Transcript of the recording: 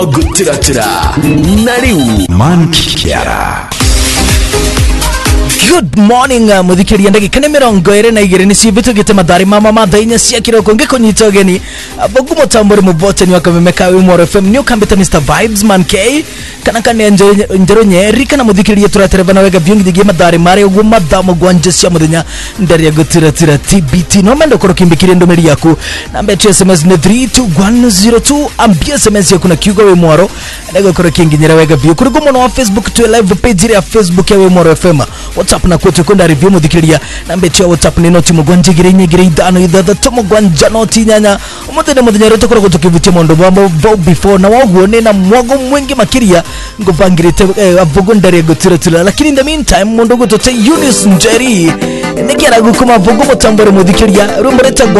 Gutiratira Nariu Mankiara. Good morning mudhikiri ndagi kane mirongo ere na igere nisi bitu gite madari mama madainya sia kiroko ngeko nyitogeni bogumo tambori mubote ni wakamemeka Wimoro FM new kambita Mr Vibes man K kana kane njero nyeri kana mudhikiri turatere bana wega byungi dige madari mare uguma damo gwanje sia mudenya ndari ya gutiratira TBT no mendo koro kimbikiri ndomeri yaku nambe SMS ne 32102 ambia SMS yakuna Kyugo Wimoro ndego koro kingi nyera wega byu kuri gumo no Facebook to live page ya Facebook ya Wimoro FM WhatsApp na kwetu konda review mudhikiria nambe tia WhatsApp ni noti mugwanje girenye gireidano idada tomo gwanja noti nyanya umutene mudhinya roto kora kutukivutia mondo bo before na waguone na mwago mwingi makiria ngopangirite avugondari ya gutiratira lakini in the meantime mondo gotote Eunice Njeri nekera gukuma vugo mutambore mudhikiria rumboreta